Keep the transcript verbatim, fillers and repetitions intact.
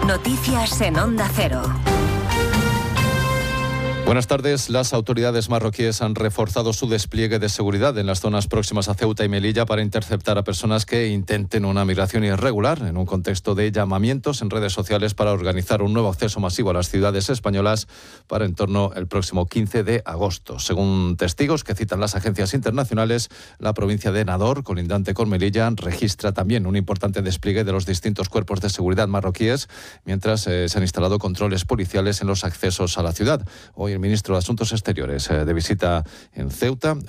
Noticias en Onda Cero. Buenas tardes. Las autoridades marroquíes han reforzado su despliegue de seguridad en las zonas próximas a Ceuta y Melilla para interceptar a personas que intenten una migración irregular, en un contexto de llamamientos en redes sociales para organizar un nuevo acceso masivo a las ciudades españolas para en torno al próximo quince de agosto. Según testigos que citan las agencias internacionales, la provincia de Nador, colindante con Melilla, registra también un importante despliegue de los distintos cuerpos de seguridad marroquíes, mientras eh, se han instalado controles policiales en los accesos a la ciudad. Hoy el ministro de Asuntos Exteriores eh, de visita en Ceuta